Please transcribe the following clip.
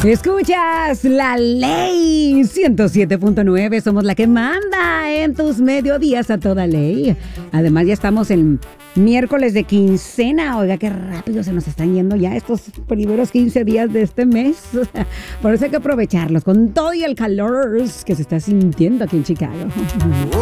Escuchas la ley 107.9. Somos la que manda en tus mediodías a toda ley. Además, ya estamos en miércoles de quincena. Oiga, qué rápido se nos están yendo ya estos primeros 15 días de este mes. Por eso hay que aprovecharlos con todo y el calor que se está sintiendo aquí en Chicago.